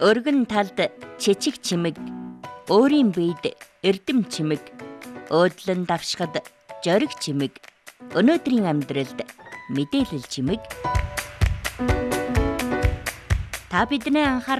Өргөн талд чичиг чимэг, өөрийн биед эрдэм чимэг, өөдлөн давшихад жориг чимэг, өнөөдрийн амьдралд мэдээлэл чимэг. Та бидний анхаарал